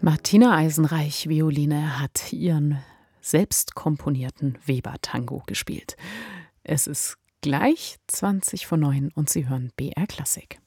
Martina Eisenreich, Violine, hat ihren selbst komponierten Weber-Tango gespielt. Es ist gleich 20 vor 9 und Sie hören BR Klassik.